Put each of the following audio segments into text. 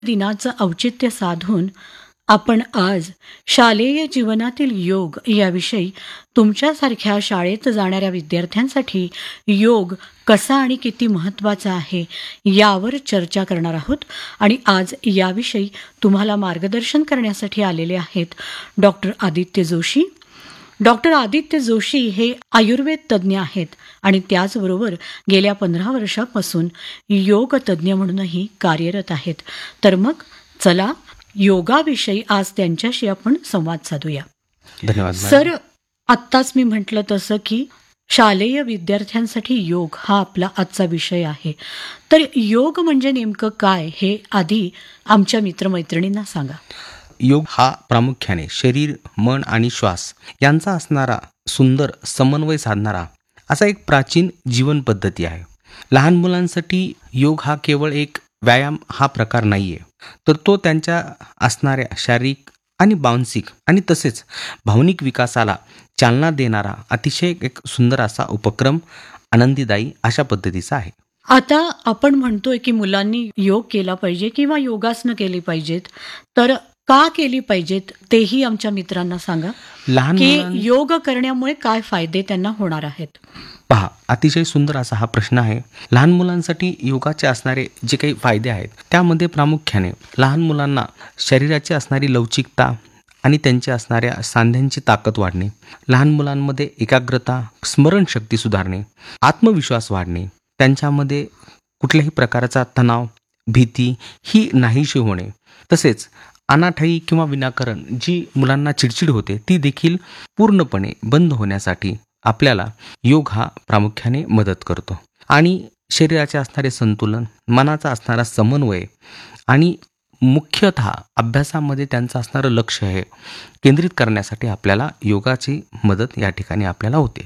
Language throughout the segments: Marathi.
दिनाचं औचित्य साधून आपण आज शालेय जीवनातील योग याविषयी तुमच्यासारख्या शाळेत जाणाऱ्या विद्यार्थ्यांसाठी योग कसा आणि किती महत्त्वाचा आहे यावर चर्चा करणार आहोत. आणि आज याविषयी तुम्हाला मार्गदर्शन करण्यासाठी आलेले आहेत डॉक्टर आदित्य जोशी. डॉक्टर आदित्य जोशी हे आयुर्वेद तज्ज्ञ आहेत आणि त्याचबरोबर गेल्या 15 वर्षापासून योग तज्ज्ञ म्हणूनही कार्यरत आहेत. तर मग चला योगाविषयी आज त्यांच्याशी आपण संवाद साधूया. धन्यवाद सर, आत्ताच मी म्हटलं तसं की शालेय विद्यार्थ्यांसाठी योग हा आपला आजचा विषय आहे. तर योग म्हणजे नेमकं काय हे आधी आमच्या मित्रमैत्रिणींना सांगा. योग हा प्रामुख्याने शरीर, मन आणि श्वास यांचा असणारा सुंदर समन्वय साधणारा असा एक प्राचीन जीवन पद्धती आहे. लहान मुलांसाठी योग हा केवळ एक व्यायाम हा प्रकार नाही आहे, तर तो त्यांच्या असणाऱ्या शारीरिक आणि मानसिक आणि तसेच भावनिक विकासाला चालना देणारा अतिशय एक सुंदर असा उपक्रम, आनंदीदायी अशा पद्धतीचा आहे. आता आपण म्हणतोय की मुलांनी योग केला पाहिजे किंवा योगासनं केली पाहिजेत, तर का केली पाहिजेत तेही आमच्या मित्रांना सांगा लहान की मुलां- योग करण्यामुळे काय फायदे त्यांना होणार आहेत. पहा, अतिशय सुंदर असा हा प्रश्न आहे. लहान मुलांसाठी योगाचे असणारे जे काही फायदे आहेत त्यामध्ये प्रामुख्याने लहान मुलांना शरीराची असणारी लवचिकता आणि त्यांची असणाऱ्या सांध्यांची ताकद वाढणे, लहान मुलांमध्ये एकाग्रता, स्मरणशक्ती सुधारणे, आत्मविश्वास वाढणे, त्यांच्यामध्ये कुठल्याही प्रकारचा तणाव, भीती ही नाहीशी होणे, तसेच अनाठायी किंवा विनाकारण जी मुलांना चिडचिड होते ती देखील पूर्णपणे बंद होण्यासाठी आपल्याला योग हा प्रामुख्याने मदत करतो. आणि शरीराचे असणारे संतुलन, मनाचा असणारा समन्वय आणि मुख्यतः अभ्यासामध्ये त्यांचं असणारं लक्ष हे केंद्रित करण्यासाठी आपल्याला योगाची मदत या ठिकाणी आपल्याला होते.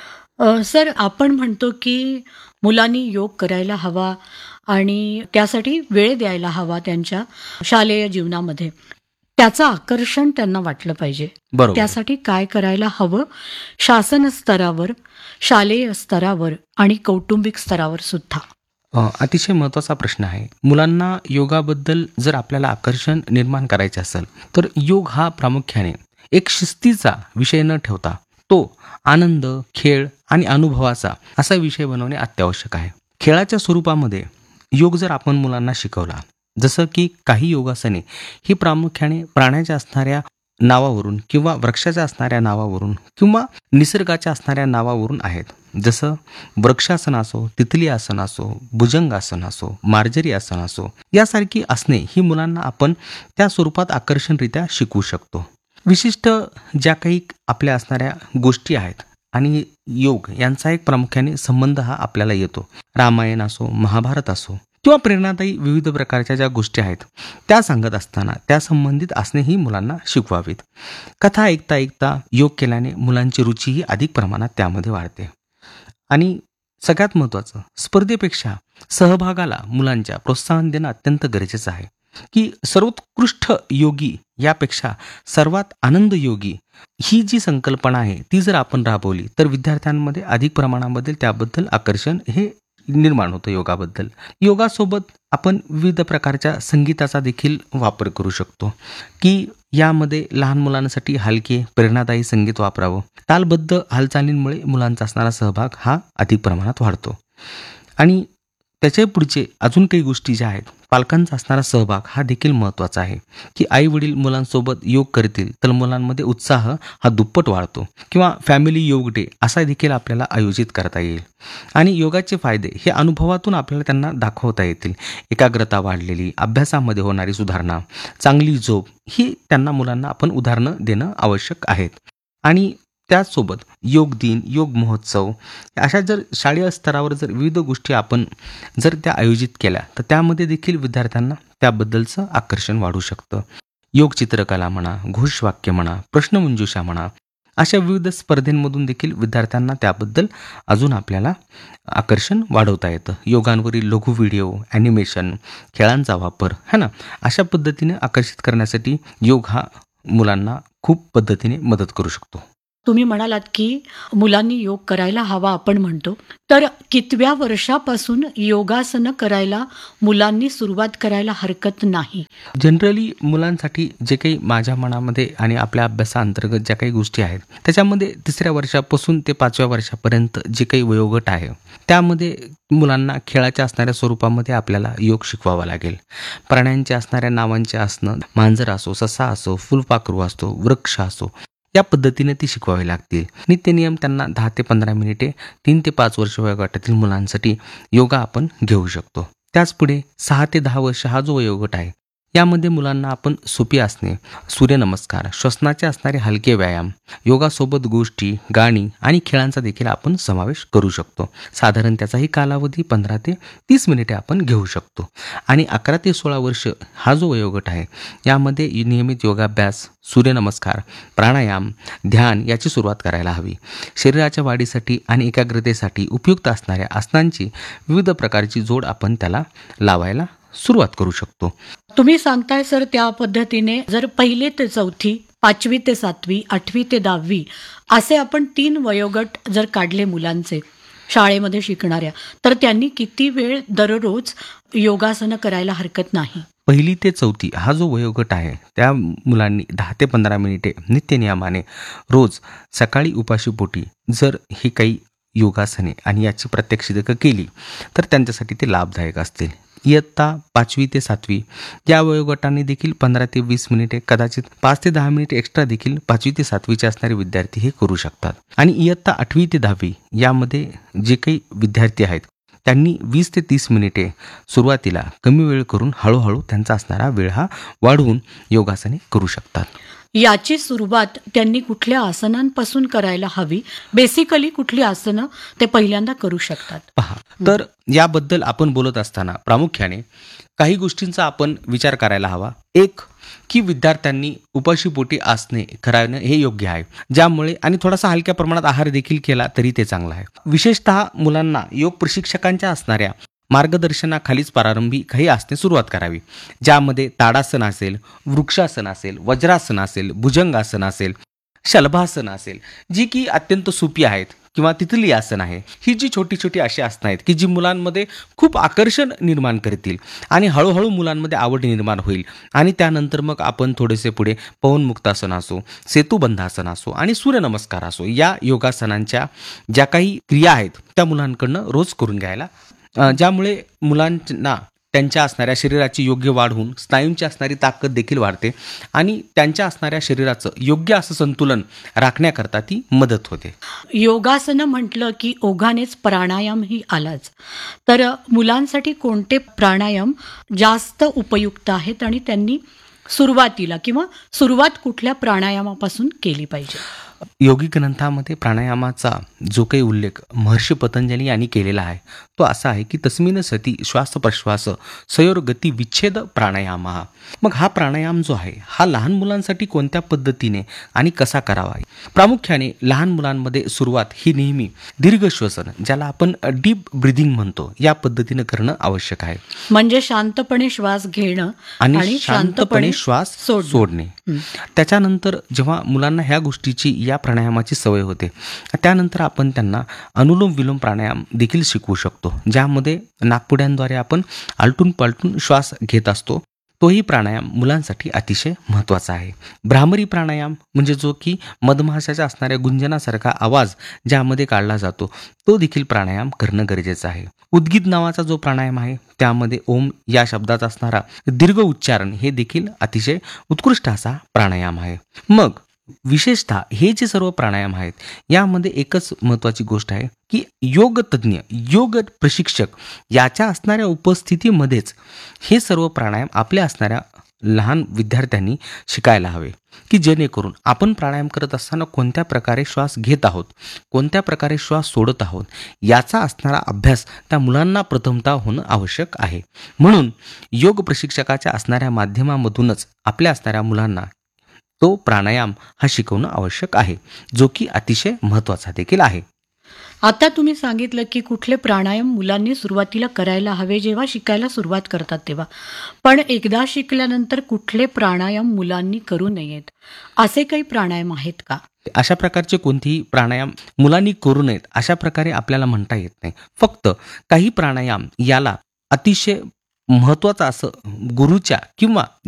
सर, आपण म्हणतो की मुलांनी योग करायला हवा आणि त्यासाठी वेळ द्यायला हवा त्यांच्या शालेय जीवनामध्ये. त्याचं आकर्षण त्यांना वाटलं पाहिजे. बरोबर. त्यासाठी काय करायला हवं? शासन स्तरावर, शालेय स्तरावर आणि कौटुंबिक स्तरावर सुद्धा. अतिशय महत्त्वाचा प्रश्न आहे. मुलांना योगाबद्दल जर आपल्याला आकर्षण निर्माण करायचे असेल तर योग हा प्रामुख्याने एक शिस्तीचा विषय न ठेवता तो आनंद, खेळ आणि अनुभवाचा असा विषय बनवणे अत्यावश्यक आहे. खेळाच्या स्वरूपामध्ये योग जर आपण मुलांना शिकवला, जसं की काही योगासने ही प्रामुख्याने प्राण्याच्या असणाऱ्या नावावरून किंवा वृक्षाच्या असणाऱ्या नावावरून किंवा निसर्गाच्या असणाऱ्या नावावरून आहेत. जसं वृक्षासन असो, तितली आसन असो, भुजंगासन असो, मार्जरी आसन असो, यासारखी आसने ही मुलांना आपण त्या स्वरूपात आकर्षणरित्या शिकवू शकतो. विशिष्ट ज्या काही आपल्या असणाऱ्या गोष्टी आहेत आणि योग यांचा एक प्रामुख्याने संबंध हा आपल्याला येतो. रामायण असो, महाभारत असो किंवा प्रेरणादायी विविध प्रकारच्या ज्या गोष्टी आहेत त्या सांगत असताना त्या संबंधित असणेही मुलांना शिकवावीत. कथा ऐकता ऐकता योग केल्याने मुलांची रुचीही अधिक प्रमाणात त्यामध्ये वाढते. आणि सगळ्यात महत्त्वाचं, स्पर्धेपेक्षा सहभागाला मुलांच्या प्रोत्साहन देणं अत्यंत गरजेचं आहे. की सर्वोत्कृष्ट योगी यापेक्षा सर्वात आनंद योगी ही जी संकल्पना आहे ती जर आपण राबवली तर विद्यार्थ्यांमध्ये अधिक प्रमाणामध्ये त्याबद्दल आकर्षण हे निर्माण होतं योगाबद्दल. योगासोबत आपण विविध प्रकारच्या संगीताचा देखील वापर करू शकतो की यामध्ये लहान मुलांसाठी हलके प्रेरणादायी संगीत वापरावं. तालबद्ध हालचालींमुळे मुलांचा असणारा सहभाग हा अधिक प्रमाणात वाढतो. आणि त्याच्या पुढचे अजून काही गोष्टी ज्या आहेत, पालकांचा असणारा सहभाग हा देखील महत्त्वाचा आहे. की आई वडील मुलांसोबत योग करतील तर मुलांमध्ये उत्साह हा दुप्पट वाढतो. किंवा फॅमिली योग डे असा देखील आपल्याला आयोजित करता येईल. आणि योगाचे फायदे हे अनुभवातून आपल्याला त्यांना दाखवता येतील. एकाग्रता वाढलेली, अभ्यासामध्ये होणारी सुधारणा, चांगली झोप ही त्यांना मुलांना आपण उदाहरणं देणं आवश्यक आहेत. आणि त्याचसोबत योग दिन, योग महोत्सव अशा जर शालेय स्तरावर जर विविध गोष्टी आपण जर त्या आयोजित केल्या तर त्यामध्ये देखील विद्यार्थ्यांना त्याबद्दलचं आकर्षण वाढू शकतं. योग चित्रकला म्हणा, घोषवाक्य म्हणा, प्रश्नमंजुषा म्हणा, अशा विविध स्पर्धेंमधून देखील विद्यार्थ्यांना त्याबद्दल अजून आपल्याला आकर्षण वाढवता येतं. योगांवरील लघु व्हिडिओ, ॲनिमेशन, खेळांचा वापर है ना, अशा पद्धतीने आकर्षित करण्यासाठी योग हा मुलांना खूप पद्धतीने मदत करू शकतो. तुम्ही म्हणालात की मुलांनी योग करायला हवा आपण म्हणतो, तर कितव्या वर्षापासून योगासनं करायला मुलांनी सुरुवात करायला हरकत नाही? जनरली मुलांसाठी जे काही माझ्या मनामध्ये आणि आपल्या अभ्यासाअंतर्गत ज्या काही गोष्टी आहेत त्याच्यामध्ये 3ऱ्या वर्षापासून ते 5व्या वर्षापर्यंत जे काही वयोगट आहे त्यामध्ये मुलांना खेळाच्या असणाऱ्या स्वरूपामध्ये आपल्याला योग शिकवावा लागेल. प्राण्यांच्या असणाऱ्या नावांचे असणं, मांजर असो, ससा असो, फुलपाखरू असतो, वृक्ष असो, या पद्धतीने ती शिकवावी लागतील. नित्यनियम त्यांना 10 ते 15 मिनिटे 3 ते 5 वर्ष वयोगटातील मुलांसाठी योगा आपण घेऊ शकतो. त्याच पुढे 6 ते 10 वर्ष हा जो वयोगट आहे यामध्ये मुलांना आपण सोपी आसने, सूर्यनमस्कार, श्वसनाचे असणारे हलके व्यायाम, योगासोबत गोष्टी, गाणी आणि खेळांचा देखील आपण समावेश करू शकतो. साधारण त्याचाही कालावधी 15 ते 30 मिनिटे आपण घेऊ शकतो. आणि 11 ते 16 वर्ष हा जो वयोगट आहे यामध्ये नियमित योगाभ्यास, सूर्यनमस्कार, प्राणायाम, ध्यान याची सुरुवात करायला हवी. शरीराच्या वाढीसाठी आणि एकाग्रतेसाठी उपयुक्त असणाऱ्या आसनांची विविध प्रकारची जोड आपण त्याला लावायला सुरुवात करू शकतो. तुम्ही सांगताय सर त्या पद्धतीने जर 1ली ते 4थी, 5वी ते 7वी, 8वी ते 10वी असे आपण 3 वयोगट जर काढले मुलांचे शाळेमध्ये शिकणाऱ्या, तर त्यांनी किती वेळ दररोज योगासनं करायला हरकत नाही? 1ली ते 4थी हा जो वयोगट आहे त्या मुलांनी 10 ते 15 मिनिटे नित्यनियमाने रोज सकाळी उपाशीपोटी जर ही काही योगासने आणि याची प्रात्यक्षिकं केली तर त्यांच्यासाठी ते लाभदायक असतील. इयत्ता 5वी ते 7वी या वयोगटाने देखील 15 ते 20 मिनिटे, कदाचित 5 ते 10 मिनिटे एक्स्ट्रा देखील 5वी ते 7वीचे असणारे विद्यार्थी हे करू शकतात. आणि इयत्ता 8वी ते 10वी यामध्ये जे काही विद्यार्थी आहेत त्यांनी 20 ते 30 मिनिटे सुरुवातीला कमी वेळ करून हळूहळू त्यांचा असणारा वेळ हा वाढवून योगासने करू शकतात. याची सुरुवात त्यांनी कुठल्या आसनांपासून करायला हवी? बेसिकली कुठली आसनं ते पहिल्यांदा करू शकतात? पहा, तर याबद्दल आपण बोलत असताना प्रामुख्याने काही गोष्टींचा आपण विचार करायला हवा. एक, की विद्यार्थ्यांनी उपाशीपोटी आसने करावणं हे योग्य आहे, ज्यामुळे आणि थोडासा हलक्या प्रमाणात आहार देखील केला तरी ते चांगला आहे. विशेषतः मुलांना योग प्रशिक्षकांच्या असणाऱ्या मार्गदर्शनाखालीच प्रारंभी काही आसने सुरुवात करावी, ज्यामध्ये ताडासन असेल, वृक्षासन असेल, वज्रासन असेल, भुजंगासन असेल, शलभासन असेल, जी की अत्यंत सोपी आहेत, किंवा तिथली आसन आहे. ही जी छोटी छोटी अशी आसनं आहेत की जी मुलांमध्ये खूप आकर्षण निर्माण करतील आणि हळूहळू मुलांमध्ये आवड निर्माण होईल. आणि त्यानंतर मग आपण थोडेसे पुढे पवनमुक्तासन असो, सेतुबंधासन असो आणि सूर्यनमस्कार असो या योगासनांच्या ज्या काही क्रिया आहेत त्या मुलांकडनं रोज करून घ्यायला, ज्यामुळे मुलांना त्यांच्या असणाऱ्या शरीराची योग्य वाढ होऊन स्नायूंची असणारी ताकद देखील वाढते आणि त्यांच्या असणाऱ्या शरीराचं योग्य असं संतुलन राखण्याकरता ती मदत होते. योगासनं म्हटलं की ओघानेच प्राणायामही आलाच. तर मुलांसाठी कोणते प्राणायाम जास्त उपयुक्त आहेत आणि त्यांनी सुरुवातीला किंवा सुरुवात कुठल्या प्राणायामापासून केली पाहिजे? योगिक ग्रंथामध्ये प्राणायामाचा जो काही उल्लेख महर्षी पतंजली यांनी केलेला आहे तो असा आहे की तस्मिन सती श्वास प्रश्वास सयोरगती विच्छेद प्राणायाम. मग हा प्राणायाम जो आहे हा लहान मुलांसाठी कोणत्या पद्धतीने आणि कसा करावा? प्रामुख्याने लहान मुलांमध्ये सुरुवात ही नेहमी दीर्घ श्वसन, ज्याला आपण डीप ब्रिदिंग म्हणतो, या पद्धतीने करणं आवश्यक आहे. म्हणजे शांतपणे श्वास घेणं आणि शांतपणे श्वास सोडणे. त्याच्यानंतर जेव्हा मुलांना ह्या गोष्टीची, या प्राणायामाची सवय होते, त्यानंतर आपण त्यांना अनुलोम विलोम प्राणायाम देखील शिकवू शकतो, ज्यामध्ये नाकपुड्यांद्वारे आपण आलटून पालटून श्वास घेत असतो. तोही प्राणायाम मुलांसाठी अतिशय महत्त्वाचा आहे. भ्रामरी प्राणायाम म्हणजे जो की मधमाशाच्या असणाऱ्या गुंजनासारखा आवाज ज्यामध्ये काढला जातो, तो देखील प्राणायाम करणं गरजेचं आहे. उद्गीत नावाचा जो प्राणायाम आहे त्यामध्ये ओम या शब्दाचा असणारा दीर्घ उच्चारण हे देखील अतिशय उत्कृष्ट असा प्राणायाम आहे. मग विशेषतः हे जे सर्व प्राणायाम आहेत यामध्ये एकच महत्त्वाची गोष्ट आहे की योग तज्ज्ञ, योग प्रशिक्षक याच्या असणाऱ्या उपस्थितीमध्येच हे सर्व प्राणायाम आपल्या असणाऱ्या लहान विद्यार्थ्यांनी शिकायला हवे, की जेणेकरून आपण प्राणायाम करत असताना कोणत्या प्रकारे श्वास घेत आहोत, कोणत्या प्रकारे श्वास सोडत आहोत याचा असणारा अभ्यास त्या मुलांना प्रथमतः होणं आवश्यक आहे. म्हणून योग प्रशिक्षकाच्या असणाऱ्या माध्यमामधूनच आपल्या असणाऱ्या मुलांना तो प्राणायाम हा शिकवणं आवश्यक आहे, जो की अतिशय महत्त्वाचा देखील आहे. आता तुम्ही सांगितलं की कुठले प्राणायाम मुलांनी सुरुवातीला करायला हवे जेव्हा शिकायला सुरुवात करतात तेव्हा, पण एकदा शिकल्यानंतर कुठले प्राणायाम मुलांनी करू नयेत, असे काही प्राणायाम आहेत का? अशा प्रकारचे कोणतेही प्राणायाम मुलांनी करू नयेत अशा प्रकारे आपल्याला म्हणता येत नाही. फक्त काही प्राणायाम याला अतिशय महत्त्वाचं असं गुरुच्या किंवा